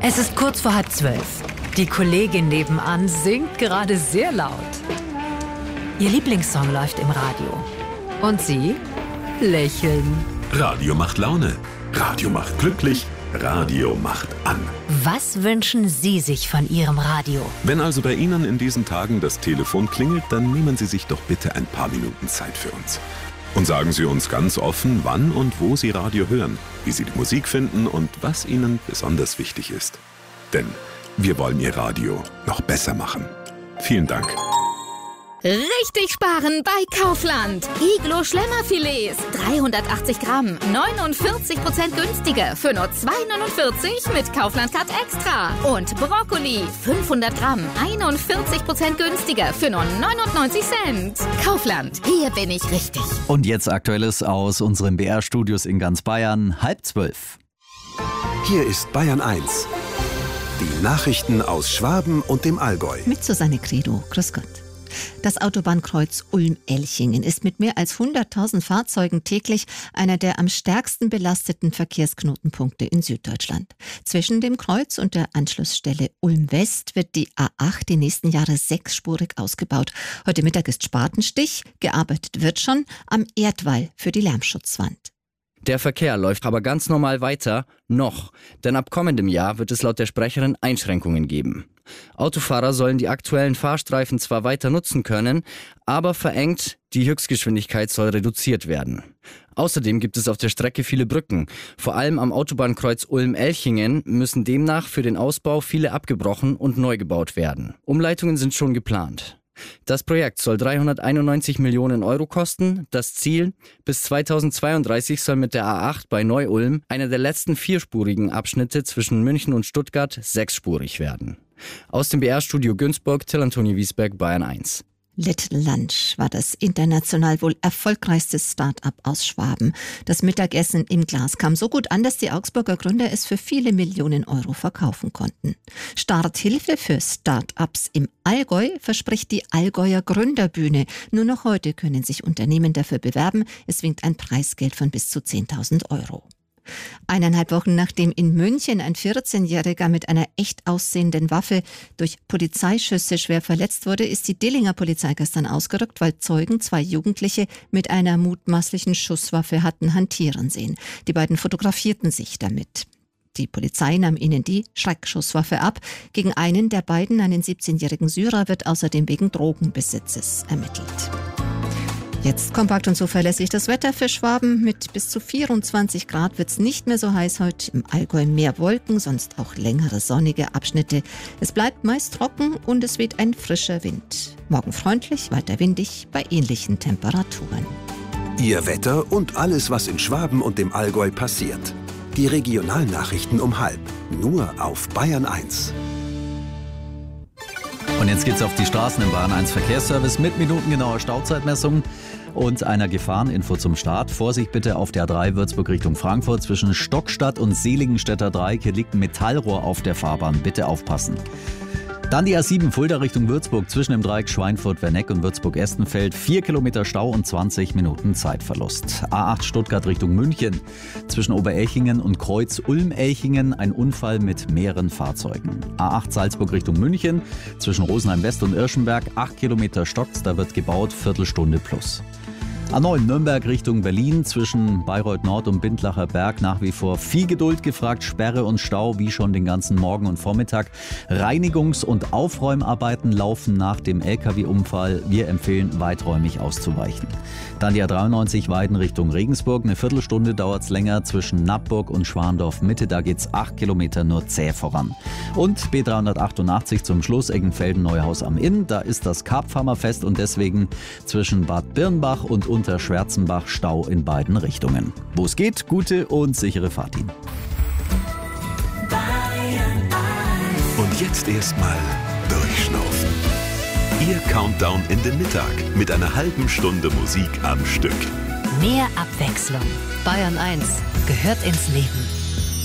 Es ist kurz vor 11:30. Die Kollegin nebenan singt gerade sehr laut. Ihr Lieblingssong läuft im Radio. Und Sie lächeln. Radio macht Laune. Radio macht glücklich. Radio macht an. Was wünschen Sie sich von Ihrem Radio? Wenn also bei Ihnen in diesen Tagen das Telefon klingelt, dann nehmen Sie sich doch bitte ein paar Minuten Zeit für uns. Und sagen Sie uns ganz offen, wann und wo Sie Radio hören, wie Sie die Musik finden und was Ihnen besonders wichtig ist. Denn wir wollen Ihr Radio noch besser machen. Vielen Dank. Richtig sparen bei Kaufland. Iglo Schlemmerfilets, 380 Gramm, 49% günstiger für nur 2,49 mit Kaufland Card Extra. Und Brokkoli, 500 Gramm, 41% günstiger für nur 99 Cent. Kaufland, hier bin ich richtig. Und jetzt Aktuelles aus unseren BR-Studios in ganz Bayern, 11:30. Hier ist Bayern 1. Die Nachrichten aus Schwaben und dem Allgäu. Mit Susanne Credo. Grüß Gott. Das Autobahnkreuz Ulm-Elchingen ist mit mehr als 100.000 Fahrzeugen täglich einer der am stärksten belasteten Verkehrsknotenpunkte in Süddeutschland. Zwischen dem Kreuz und der Anschlussstelle Ulm-West wird die A8 die nächsten Jahre 6-spurig ausgebaut. Heute Mittag ist Spatenstich, gearbeitet wird schon am Erdwall für die Lärmschutzwand. Der Verkehr läuft aber ganz normal weiter, noch. Denn ab kommendem Jahr wird es laut der Sprecherin Einschränkungen geben. Autofahrer sollen die aktuellen Fahrstreifen zwar weiter nutzen können, aber verengt, die Höchstgeschwindigkeit soll reduziert werden. Außerdem gibt es auf der Strecke viele Brücken. Vor allem am Autobahnkreuz Ulm-Elchingen müssen demnach für den Ausbau viele abgebrochen und neu gebaut werden. Umleitungen sind schon geplant. Das Projekt soll 391 Millionen Euro kosten. Das Ziel: bis 2032 soll mit der A8 bei Neu-Ulm einer der letzten 4-spurigen Abschnitte zwischen München und Stuttgart 6-spurig werden. Aus dem BR-Studio Günzburg, Till Anthony Wiesberg, Bayern 1. Little Lunch war das international wohl erfolgreichste Start-up aus Schwaben. Das Mittagessen im Glas kam so gut an, dass die Augsburger Gründer es für viele Millionen Euro verkaufen konnten. Starthilfe für Start-ups im Allgäu verspricht die Allgäuer Gründerbühne. Nur noch heute können sich Unternehmen dafür bewerben. Es winkt ein Preisgeld von bis zu 10.000 Euro. 1,5 Wochen nachdem in München ein 14-Jähriger mit einer echt aussehenden Waffe durch Polizeischüsse schwer verletzt wurde, ist die Dillinger Polizei gestern ausgerückt, weil Zeugen 2 Jugendliche mit einer mutmaßlichen Schusswaffe hatten hantieren sehen. Die beiden fotografierten sich damit. Die Polizei nahm ihnen die Schreckschusswaffe ab. Gegen einen der beiden, einen 17-jährigen Syrer, wird außerdem wegen Drogenbesitzes ermittelt. Jetzt kompakt und zuverlässig das Wetter für Schwaben. Mit bis zu 24 Grad wird es nicht mehr so heiß heute. Im Allgäu mehr Wolken, sonst auch längere sonnige Abschnitte. Es bleibt meist trocken und es weht ein frischer Wind. Morgen freundlich, weiter windig bei ähnlichen Temperaturen. Ihr Wetter und alles, was in Schwaben und dem Allgäu passiert. Die Regionalnachrichten um 12:30. Nur auf Bayern 1. Und jetzt geht's auf die Straßen im Bayern 1 Verkehrsservice mit minutengenauer Stauzeitmessung und einer Gefahreninfo zum Start. Vorsicht bitte auf der A3 Würzburg Richtung Frankfurt. Zwischen Stockstadt und Seligenstädter Dreieck liegt ein Metallrohr auf der Fahrbahn. Bitte aufpassen. Dann die A7 Fulda Richtung Würzburg zwischen dem Dreieck Schweinfurt-Werneck und Würzburg-Estenfeld. 4 Kilometer Stau und 20 Minuten Zeitverlust. A8 Stuttgart Richtung München zwischen Oberelchingen und Kreuz Ulm-Elchingen. Ein Unfall mit mehreren Fahrzeugen. A8 Salzburg Richtung München zwischen Rosenheim-West und Irschenberg. 8 Kilometer stockt's, da wird gebaut, Viertelstunde plus. A9 Nürnberg Richtung Berlin zwischen Bayreuth Nord und Bindlacher Berg nach wie vor viel Geduld gefragt. Sperre und Stau wie schon den ganzen Morgen und Vormittag. Reinigungs- und Aufräumarbeiten laufen nach dem LKW-Unfall. Wir empfehlen, weiträumig auszuweichen. Dann die A93 Weiden Richtung Regensburg. Eine Viertelstunde dauert es länger zwischen Nappburg und Schwandorf Mitte. Da geht es 8 Kilometer nur zäh voran. Und B388 zum Schluss Eggenfelden-Neuhaus am Inn. Da ist das Karpfarmerfest und deswegen zwischen Bad Birnbach und Unterschwärzenbach Stau in beiden Richtungen. Wo es geht, gute und sichere Fahrt Ihnen. Und jetzt erstmal durchschnaufen. Ihr Countdown in den Mittag mit einer halben Stunde Musik am Stück. Mehr Abwechslung. Bayern 1 gehört ins Leben.